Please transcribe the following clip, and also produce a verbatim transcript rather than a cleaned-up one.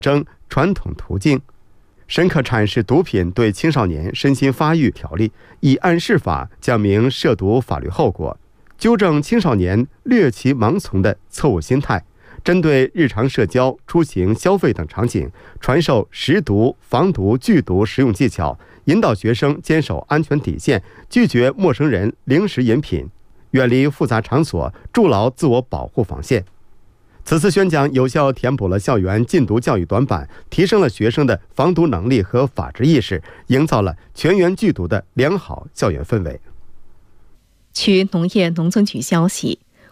征传统途径，深刻阐释毒品对青少年身心发育条例，以案释法，讲明涉毒法律后果，纠正青少年略其盲从的错误心态，针对日常社交、出行、消费等场景，传授识毒、防毒、拒毒实用技巧，引导学生坚守安全底线，拒绝陌生人零食饮品，远离复杂场所，筑牢自我保护防线。此次宣讲有效填补了校园禁毒教育短板，提升了学生的防毒能力和法治意识，营造了全员拒毒的良好校园氛围。 据农业农增局消息，